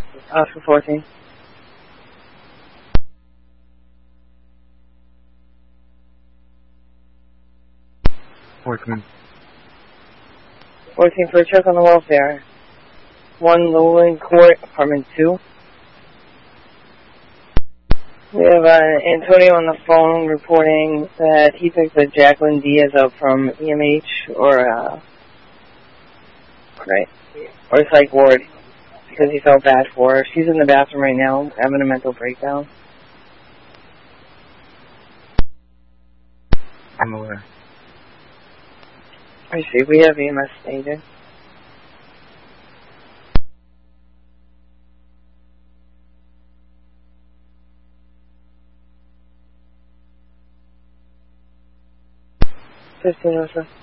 Oscar 14. 14. 14 for a check on the welfare. 1 Lowland Court, apartment 2. We have Antonio on the phone reporting that he picked a Jacqueline Diaz up from EMH or psych ward because he felt bad for her. She's in the bathroom right now having a mental breakdown. I'm aware. I see. We have EMS agent. Fifteen, sir.